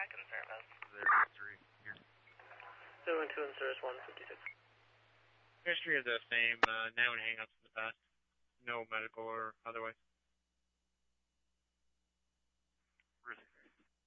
in service. Their history here. 012 in service 156. History is the same, now and hang-ups in the past. No medical or otherwise.